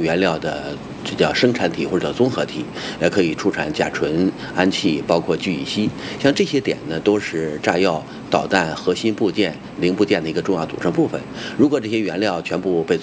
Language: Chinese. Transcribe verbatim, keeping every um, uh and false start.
原料的这叫生产体或者叫综合体，也可以出产甲醇、氨气，包括聚乙烯。像这些点呢，都是炸药导弹核心部件、零部件的一个重要组成部分。如果这些原料全部被